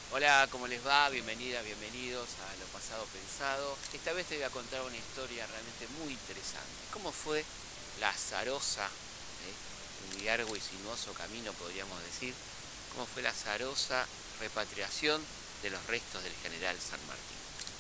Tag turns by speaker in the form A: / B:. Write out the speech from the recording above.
A: Hola, ¿cómo les va? Bienvenidas, bienvenidos a Lo Pasado Pensado. Esta vez te voy a contar una historia realmente muy interesante. ¿Cómo fue la azarosa, un largo y sinuoso camino, podríamos decir? ¿Cómo fue la azarosa repatriación de los restos del general San Martín?